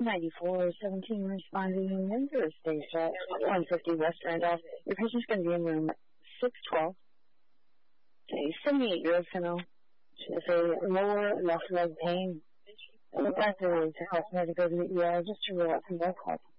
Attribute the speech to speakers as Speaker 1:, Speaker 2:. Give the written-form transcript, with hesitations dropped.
Speaker 1: 94 17 responding in Windsor State at 150 West Randolph. Your patient's going to be in room 612. Okay, 78-year-old female. She has a lower left leg pain. We're back to health. We had to go to the ER just to rule out some blood clots.